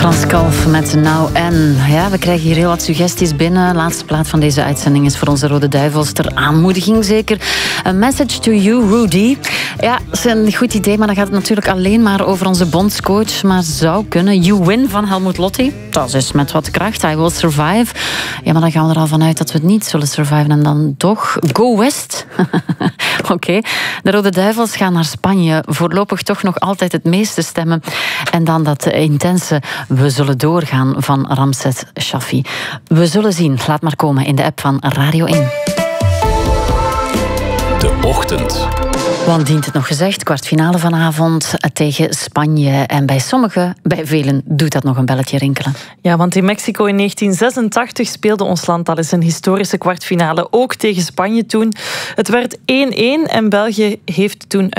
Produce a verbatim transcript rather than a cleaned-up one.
Frans Kalf met Nou En. Ja, we krijgen hier heel wat suggesties binnen. Laatste plaat van deze uitzending is voor onze Rode Duivels ter aanmoediging zeker. A message to you, Rudy. Ja, dat is een goed idee, maar dan gaat het natuurlijk alleen maar over onze bondscoach. Maar zou kunnen. You Win van Helmut Lotti. Dat is met wat kracht. I Will Survive. Ja, maar dan gaan we er al vanuit dat we het niet zullen surviven. En dan toch Go West. Oké. Okay. De Rode Duivels gaan naar Spanje. Voorlopig toch nog altijd het meeste stemmen. En dan dat intense We zullen doorgaan van Ramses Shaffi. We zullen zien. Laat maar komen in de app van Radio één. De Ochtend. Want dient het nog gezegd, kwartfinale vanavond tegen Spanje. En bij sommigen, bij velen, doet dat nog een belletje rinkelen. Ja, want in Mexico in negentien zesentachtig speelde ons land al eens een historische kwartfinale. Ook tegen Spanje toen. Het werd één-één en België heeft toen